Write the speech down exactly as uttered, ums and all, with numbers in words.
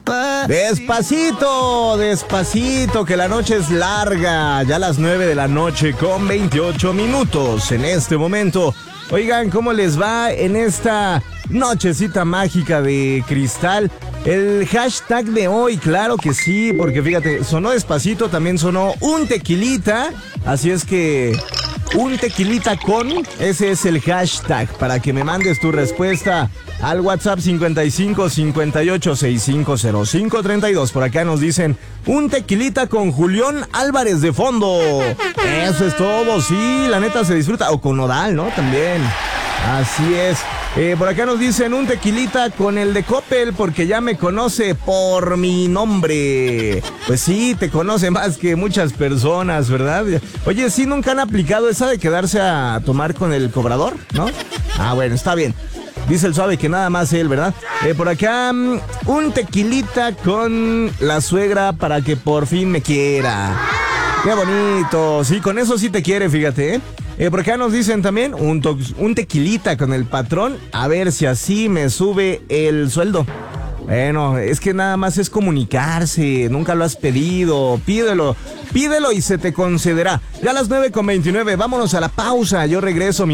Despacito, despacito, que la noche es larga. Ya las nueve de la noche con veintiocho minutos en este momento. Oigan, ¿cómo les va en esta nochecita mágica de cristal? El hashtag de hoy, claro que sí, porque fíjate, sonó despacito, también sonó un tequilita. Así es que un tequilita con, ese es el hashtag para que me mandes tu respuesta al WhatsApp cincuenta y cinco cincuenta y ocho sesenta y cinco cero cinco treinta y dos. Por acá nos dicen un tequilita con Julián Álvarez de fondo. Eso es todo, sí, la neta se disfruta. O con Nodal, ¿no? También. Así es. Eh, por acá nos dicen un tequilita con el de Coppel porque ya me conoce por mi nombre. Pues sí, te conoce más que muchas personas, ¿verdad? Oye, ¿sí nunca han aplicado esa de quedarse a tomar con el cobrador, no? Ah, bueno, está bien. Dice el suave que nada más él, ¿verdad? Eh, por acá, um, un tequilita con la suegra para que por fin me quiera. Qué bonito. Sí, con eso sí te quiere, fíjate, ¿eh? Eh, por acá nos dicen también un, to- un tequilita con el patrón, a ver si así me sube el sueldo. Bueno, es que nada más es comunicarse, nunca lo has pedido, pídelo, pídelo y se te concederá. Ya a las nueve con veintinueve, vámonos a la pausa, yo regreso.